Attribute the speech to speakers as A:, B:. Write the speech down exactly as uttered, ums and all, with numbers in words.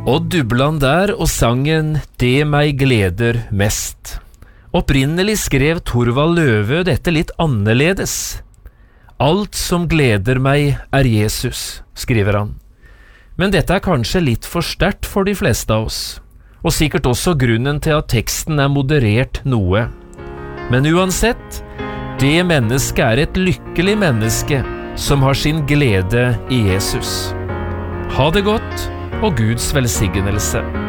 A: Odd Dubland der og sangen «Det meg gleder mest». Opprinnelig skrev Torvald Løve dette litt annerledes. «Alt som gleder meg er Jesus», skriver han. Men dette er kanskje litt for sterkt for de fleste av oss, og sikkert også grunnen til at teksten er moderert noe. Men uansett, det mennesket er et lykkelig menneske som har sin glede i Jesus. Ha det godt, og Guds velsignelse.